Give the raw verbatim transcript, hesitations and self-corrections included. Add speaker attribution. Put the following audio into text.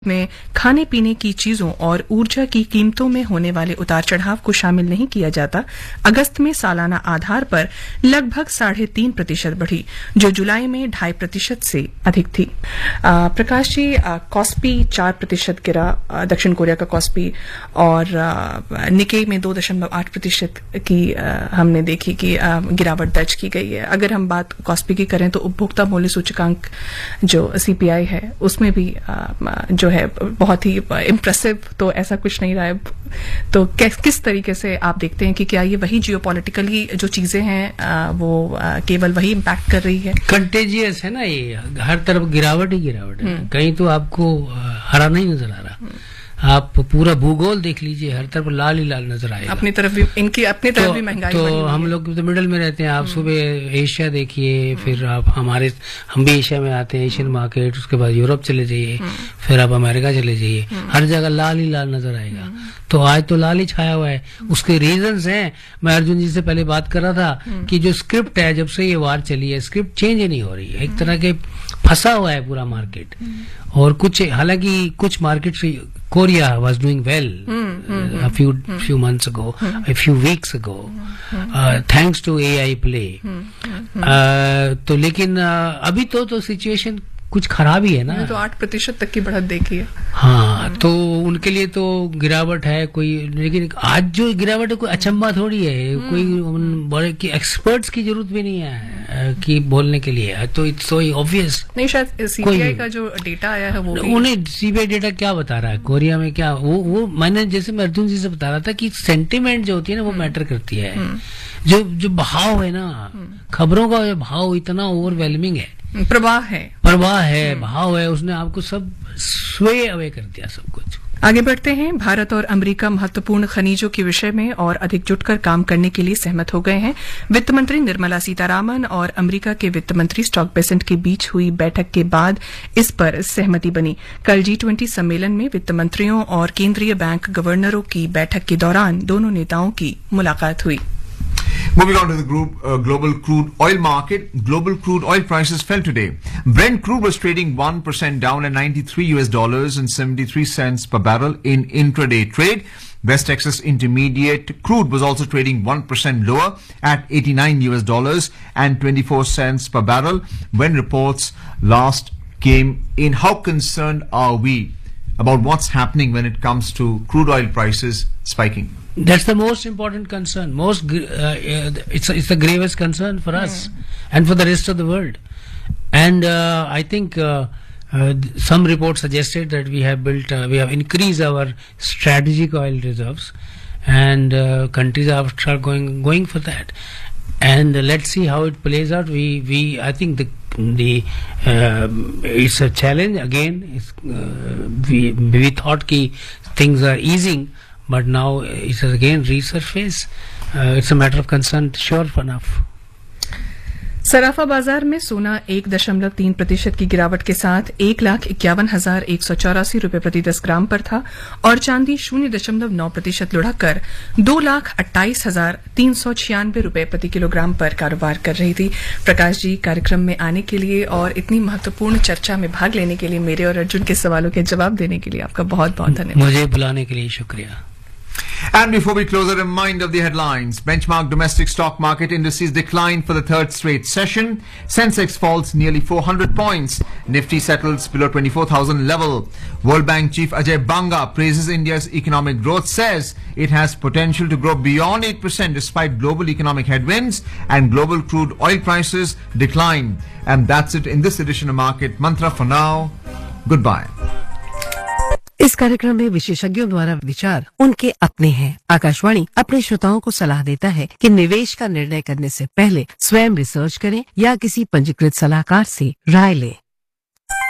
Speaker 1: में खाने पीने की चीजों और ऊर्जा की कीमतों में होने वाले उतार चढ़ाव को शामिल नहीं किया जाता, अगस्त में सालाना आधार पर लगभग साढ़े तीन प्रतिशत बढ़ी, जो जुलाई में ढाई प्रतिशत से अधिक थी। आ, प्रकाश जी, कॉस्पी चार प्रतिशत गिरा, दक्षिण कोरिया का कॉस्पी, और निकेई में दो दशमलव आठ प्रतिशत की आ, हमने देखी कि आ, गिरावट दर्ज की गई है। अगर हम बात कॉस्पी की करें तो उपभोक्ता मूल्य सूचकांक जो सीपीआई है उसमें भी आ, जो है बहुत ही इम्प्रेसिव तो ऐसा कुछ नहीं रहा है। तो किस तरीके से आप देखते हैं कि क्या ये वही जियोपॉलिटिकली जो चीजें हैं वो केवल वही इम्पैक्ट कर रही है?
Speaker 2: कंटेजियस है ना, ये हर तरफ गिरावट ही गिरावट है, कहीं तो आपको हरा नहीं नजर आ रहा। आप पूरा भूगोल देख लीजिए, हर तरफ लाल ही लाल नजर आएगा।
Speaker 1: अपनी तरफ भी इनकी अपनी तरफ तो, भी महंगाई
Speaker 2: तो हम लोग तो मिडल में रहते हैं। आप सुबह एशिया देखिए, फिर आप हमारे हम भी एशिया में आते हैं, एशियन मार्केट, उसके बाद यूरोप चले जाइए, फिर आप अमेरिका चले जाइए, हर जगह लाल ही लाल नजर आएगा। तो आज तो लाल ही छाया हुआ है। उसके रीजंस हैं, मैं अर्जुन जी से पहले बात कर रहा था कि जो स्क्रिप्ट है, जब से ये वार चली है, स्क्रिप्ट चेंज ही नहीं हो रही है। एक तरह के फंसा हुआ है पूरा मार्केट। और कुछ, हालांकि कुछ market, Korea was doing well mm, mm, uh, a few mm, few months ago, mm, a few weeks ago, mm, uh, thanks to A I play. Mm, mm, uh, तो लेकिन uh, अभी तो तो situation कुछ खराब ही है ना।
Speaker 1: तो आठ प्रतिशत तक की बढ़त देखी है।
Speaker 2: हाँ, तो उनके लिए तो गिरावट है कोई, लेकिन आज जो गिरावट है कोई अचंबा थोड़ी है, कोई बड़े की एक्सपर्ट्स की जरूरत भी नहीं है कि बोलने के लिए। तो इट्स सो ऑब्वियस।
Speaker 1: नहीं, शायद सीबीआई का जो डेटा आया है वो
Speaker 2: उन्हें सीबीआई डेटा क्या बता रहा है कोरिया में, क्या वो वो मैंने जैसे मैं अर्जुन जी से बता रहा था कि सेंटिमेंट जो होती है ना वो मैटर करती है। जो जो भाव है ना, खबरों का जो भाव इतना ओवरवेलमिंग है,
Speaker 1: प्रवाह है
Speaker 2: प्रवाह है भाव है, उसने आपको सब स्वे अवे कर दिया सब कुछ।
Speaker 1: आगे बढ़ते हैं। भारत और अमेरिका महत्वपूर्ण खनिजों के विषय में और अधिक जुटकर काम करने के लिए सहमत हो गए हैं। वित्त मंत्री निर्मला सीतारामन और अमेरिका के वित्त मंत्री स्कॉट बेसेंट के बीच हुई बैठक के बाद इस पर सहमति बनी। कल जी ट्वेंटी सम्मेलन में वित्त मंत्रियों और केंद्रीय बैंक गवर्नरों की बैठक के दौरान दोनों नेताओं की मुलाकात हुई।
Speaker 3: Moving on to the group, uh, global crude oil market. Global crude oil prices fell today. Brent crude was trading one percent down at ninety-three U S dollars and seventy-three cents per barrel in intraday trade. West Texas Intermediate crude was also trading one percent lower at eighty-nine U S dollars and twenty-four cents per barrel when reports last came in. How concerned are we about what's happening when it comes to crude oil prices spiking?
Speaker 2: That's the most important concern. Most, uh, it's it's the gravest concern for us mm. and for the rest of the world. And uh, I think uh, uh, some reports suggested that we have built, uh, we have increased our strategic oil reserves, and uh, countries are start going going for that. And uh, let's see how it plays out. We we I think the the uh, it's a challenge again. It's, uh, we we thought ki things are easing. But now it has again resurfaced. Uh, it's a matter of concern, sure enough.
Speaker 1: सराफा बाजार में सोना एक दशमलव तीन प्रतिशत की गिरावट के साथ एक लाख इक्यावन हजार एक सौ चौरासी रूपये प्रति दस ग्राम पर था, और चांदी शून्य दशमलव नौ प्रतिशत लुढ़ककर दो लाख अट्ठाईस हजार तीन सौ छियानवे रूपये प्रति किलोग्राम पर कारोबार कर रही थी। प्रकाश जी, कार्यक्रम में आने के लिए और इतनी महत्वपूर्ण चर्चा में भाग लेने के लिए, मेरे और अर्जुन के सवालों के जवाब देने के लिए आपका बहुत बहुत धन्यवाद।
Speaker 2: मुझे बुलाने के लिए शुक्रिया।
Speaker 3: And before we close, a reminder of the headlines. Benchmark domestic stock market indices declined for the third straight session. Sensex falls nearly four hundred points. Nifty settles below twenty-four thousand level. World Bank chief Ajay Banga praises India's economic growth, says it has potential to grow beyond eight percent despite global economic headwinds, and global crude oil prices decline. And that's it in this edition of Market Mantra. For now, goodbye.
Speaker 4: इस कार्यक्रम में विशेषज्ञों द्वारा विचार उनके अपने हैं। आकाशवाणी अपने श्रोताओं को सलाह देता है कि निवेश का निर्णय करने से पहले स्वयं रिसर्च करें या किसी पंजीकृत सलाहकार से राय लें।